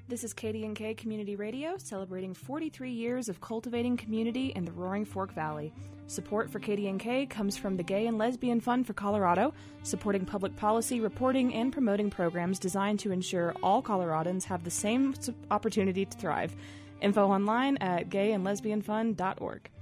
This is KDNK Community Radio, celebrating 43 years of cultivating community in the Roaring Fork Valley. Support for KDNK comes from the Gay and Lesbian Fund for Colorado, supporting public policy, reporting, and promoting programs designed to ensure all Coloradans have the same opportunity to thrive. Info online at gayandlesbianfund.org.